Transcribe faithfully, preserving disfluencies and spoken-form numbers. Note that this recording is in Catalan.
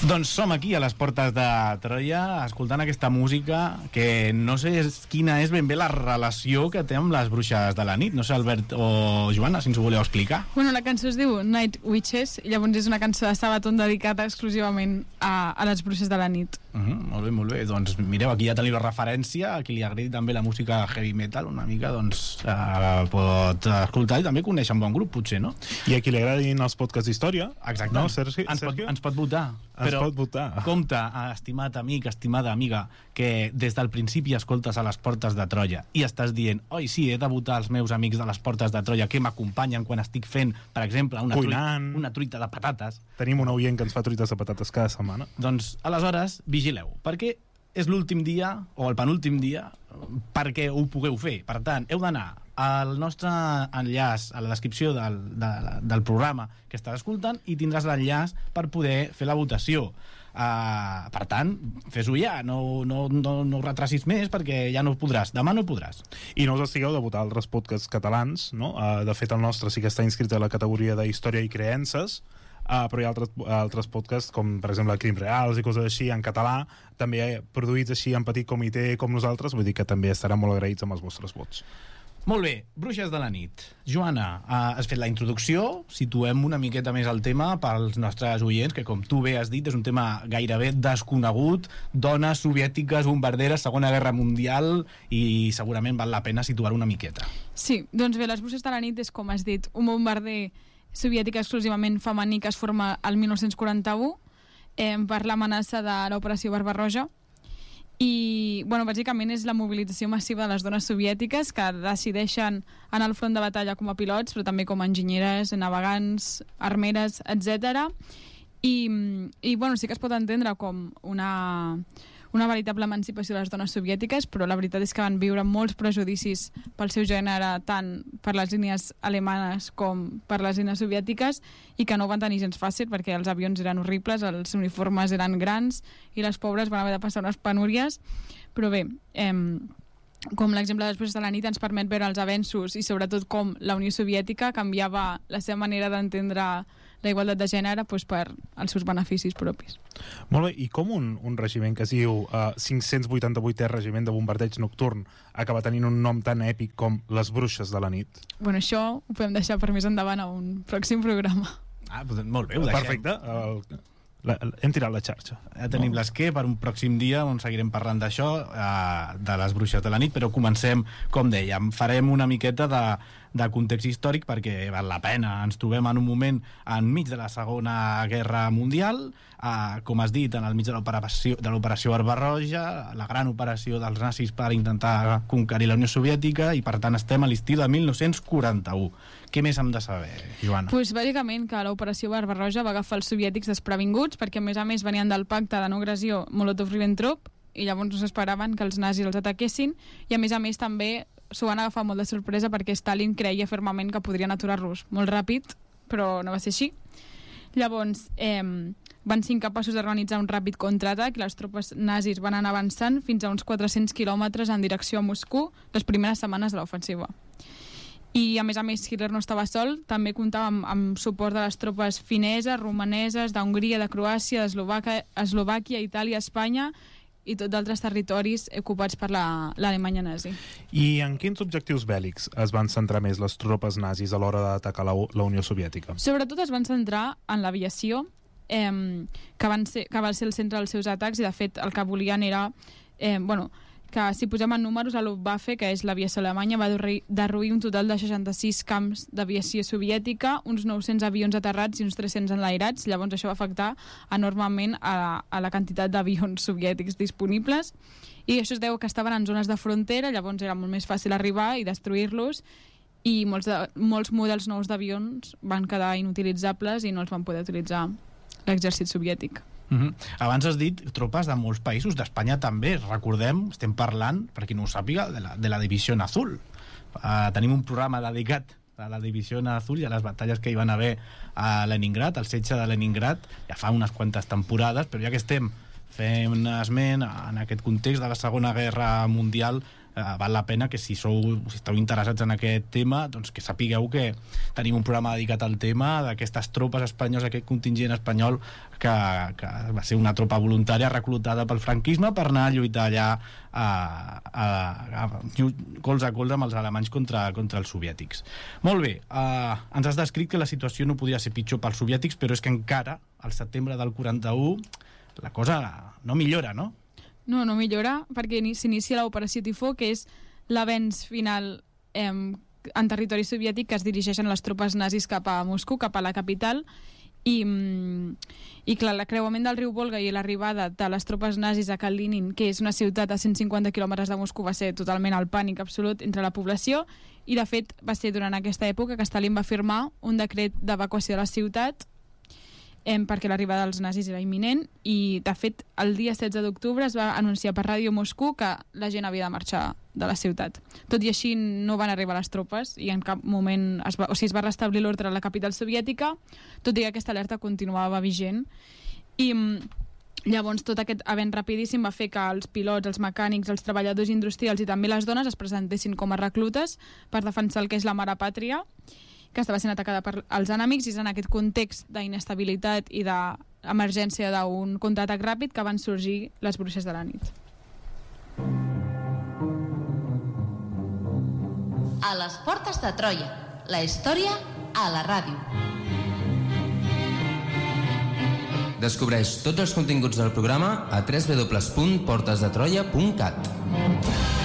Doncs som aquí a les portes de Troia escoltant aquesta música que no sé quina és ben bé la relació que té amb les bruixes de la nit. No sé, Albert o Joana, si ens ho voleu explicar. Bueno, la cançó es diu Night Witches i llavors és una cançó de Sabaton dedicada exclusivament a, a les bruixes de la nit. Uh -huh, molt bé, molt bé. Doncs mireu, aquí ja teniu la referència. A qui li agradi també la música heavy metal una mica, doncs uh, pot escoltar i també conèixer un bon grup, potser, no? I a qui li agradin els podcasts d'història, exacte, no, Sergi? Ens, pot, ens pot votar. Ens Però pot votar. compte, estimat amic, estimada amiga, que des del principi escoltes a les portes de Troia i estàs dient, oi, sí, he de votar els meus amics de les portes de Troia que m'acompanyen quan estic fent, per exemple, una, truita, una truita de patates. Tenim un oient que ens fa truites de patates cada setmana. Doncs, aleshores, vigileu, perquè és l'últim dia, o el penúltim dia, perquè ho pugueu fer. Per tant, heu d'anar al nostre enllaç a la descripció del, de, del programa que estàs escoltant i tindràs l'enllaç per poder fer la votació. Uh, per tant, fes-ho ja, no, no, no, no ho retracis més perquè ja no podràs, demà no podràs. I no us estigueu de votar altres podcasts catalans, no? Uh, de fet, el nostre sí que està inscrit a la categoria de Història i Creences, Uh, però hi ha altres, altres podcasts com per exemple Crims Reals i coses així en català, també produïts així en petit comitè com nosaltres, vull dir que també estaran molt agraïts amb els vostres vots. Molt bé, Bruixes de la nit. Joana, uh, has fet la introducció, situem una miqueta més el tema pels nostres oients, que com tu bé has dit és un tema gairebé desconegut, dones soviètiques, bombarderes, Segona Guerra Mundial, i segurament val la pena situar una miqueta. Sí, doncs bé, les Bruixes de la nit és, com has dit, un bombarder soviètica exclusivament femení que es forma el dinou quaranta-u eh, per l'amenaça de l'operació Barbarroja i, bueno, bàsicament és la mobilització massiva de les dones soviètiques que decideixen anar al front de batalla com a pilots, però també com a enginyeres, navegants, armeres, etcètera. I, i bueno, sí que es pot entendre com una... una veritable emancipació de les dones soviètiques, però la veritat és que van viure molts prejudicis pel seu gènere, tant per les línies alemanes com per les línies soviètiques, i que no van tenir gens fàcil perquè els avions eren horribles, els uniformes eren grans i les pobres van haver de passar unes penúries. Però bé, eh, com l'exemple de les Bruixes de la nit ens permet veure els avenços i sobretot com la Unió Soviètica canviava la seva manera d'entendre la igualtat de gènere doncs, per als seus beneficis propis. Molt bé, i com un, un regiment que es diu uh, cinc-cents vuitanta-vuitè Regiment de Bombardeig Nocturn acaba tenint un nom tan èpic com les Bruixes de la nit? Bueno, això ho podem deixar per més endavant a un pròxim programa. Ah, molt bé, ho deixem. Perfecte, el, la, hem tirat la xarxa. Ja tenim no? l'esquer per un pròxim dia on seguirem parlant d'això, uh, de les Bruixes de la nit, però comencem, com dèiem, farem una miqueta de de context històric perquè val la pena. Ens trobem en un moment enmig de la Segona Guerra Mundial, eh, com has dit, en el mig de l'operació de l'operació Barbarroja, la gran operació dels nazis per intentar conquerir la Unió Soviètica, i per tant estem a l'estiu de dinou quaranta-u. Què més hem de saber, Joana? Pues, bàsicament que l'operació Barbarroja va agafar els soviètics desprevinguts perquè a més a més venien del pacte de no agressió Molotov-Ribbentrop i llavors no s'esperaven que els nazis els ataquessin, i a més a més també s'ho van agafar molt de sorpresa perquè Stalin creia fermament que podrien aturar-los molt ràpid, però no va ser així. Llavors eh, van ser incapaços d'organitzar un ràpid contraatac i les tropes nazis van anar avançant fins a uns quatre-cents quilòmetres en direcció a Moscou les primeres setmanes de l'ofensiva. I a més a més Hitler no estava sol, també comptava amb, amb suport de les tropes fineses, romaneses, d'Hongria, de Croàcia, d'Eslovàquia, Itàlia, Espanya i tots d'altres territoris ocupats per l'Alemanya la, nazi. I en quins objectius bèl·lics es van centrar més les tropes nazis a l'hora d'atacar la, la Unió Soviètica? Sobretot es van centrar en l'aviació, eh, que, van ser, que va ser el centre dels seus atacs, i de fet el que volien era eh, bueno, que si posem en números, a Luftwaffe, que és l'aviació alemanya, va derruir un total de seixanta-sis camps d'aviació soviètica, uns nou-cents avions aterrats i uns tres-cents enlairats. Llavors això va afectar enormement a, a la quantitat d'avions soviètics disponibles, i això es deu que estaven en zones de frontera, llavors era molt més fàcil arribar i destruir-los, i molts, de, molts models nous d'avions van quedar inutilitzables i no els van poder utilitzar l'exèrcit soviètic. Uh-huh. Abans has dit tropes de molts països, d'Espanya també, recordem, estem parlant, per qui no ho sàpiga, de la, de la Divisió Azul. Uh, tenim un programa dedicat a la Divisió Azul i a les batalles que hi van haver a Leningrad, al setge de Leningrad, ja fa unes quantes temporades, però ja que estem fent esment en aquest context de la Segona Guerra Mundial, eh, val la pena que si sou si esteu interessats en aquest tema, doncs que sapigueu que tenim un programa dedicat al tema d'aquestes tropes espanyoles, aquest contingent espanyol que, que va ser una tropa voluntària reclutada pel franquisme per anar a lluitar allà a, a, a, a colze a colze amb els alemanys contra, contra els soviètics. Molt bé, eh, ens has descrit que la situació no podia ser pitjor pels soviètics, però és que encara al setembre del quaranta-u la cosa no millora, no? No, no millora, perquè s'inicia l'operació Tifó, que és l'avenç final eh, en territori soviètic que es dirigeixen les tropes nazis cap a Moscou, cap a la capital, i, i clar, l'acreuament del riu Volga i l'arribada de les tropes nazis a Kalinin, que és una ciutat a cent cinquanta quilòmetres de Moscou, va ser totalment el pànic absolut entre la població, i de fet va ser durant aquesta època que Stalin va firmar un decret d'evacuació de la ciutat Eh, perquè l'arribada dels nazis era imminent, i de fet el dia setze d'octubre es va anunciar per Ràdio Moscou que la gent havia de marxar de la ciutat. Tot i així no van arribar les tropes i en cap moment es va, o sigui, es va restablir l'ordre a la capital soviètica, tot i que aquesta alerta continuava vigent. I llavors tot aquest avenç rapidíssim va fer que els pilots, els mecànics, els treballadors industrials i també les dones es presentessin com a reclutes per defensar el que és la mare pàtria, que estava sent atacada per els enemics, i és en aquest context d'inestabilitat i d'emergència d'un contraatac ràpid que van sorgir les Bruixes de la nit. A les portes de Troia, la història a la ràdio. Descobreix tots els continguts del programa a w w w punt portes de troia punt cat.